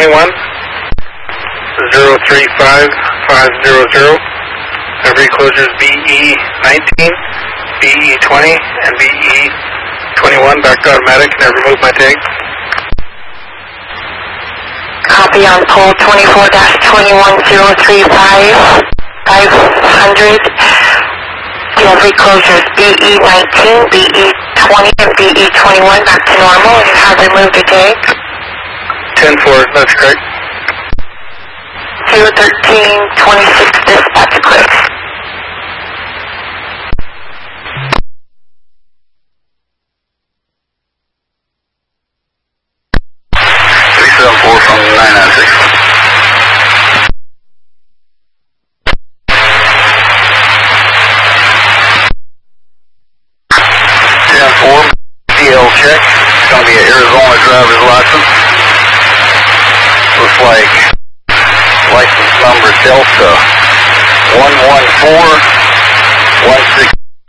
21 035500. Every closure is BE19, BE20, and BE21. Back to automatic. Never move my tag. Copy on pole 24-21035, 500. Every closure is BE19, BE20, and BE21. Back to normal, and have removed the tag. 10-4, that's correct. 213-26, dispatch clear. From 996. 10-4, DL check. It's going to be an Arizona driver's license. Looks like license number Delta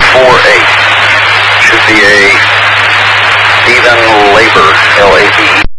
1141648. Should be a Stephen Labor, L-A-B-E.